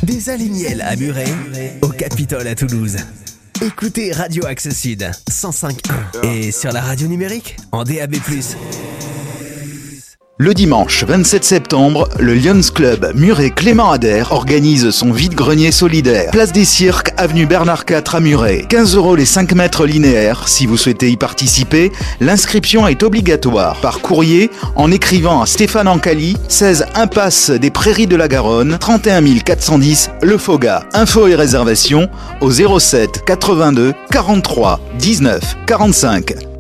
Des Alimiel à Muret, au Capitole à Toulouse. Écoutez Radio Axe Sud 105.1 et sur la radio numérique en DAB+. Le dimanche 27 septembre, le Lions Club Muret-Clément-Ader organise son vide-grenier solidaire. Place des Cirques, avenue Bernard IV à Muret. 15 € les 5 mètres linéaires. Si vous souhaitez y participer, l'inscription est obligatoire par courrier en écrivant à Stéphane Ancali, 16 impasse des Prairies de la Garonne, 31 410 Le Faugas. Infos et réservations au 07 82 43 19 45.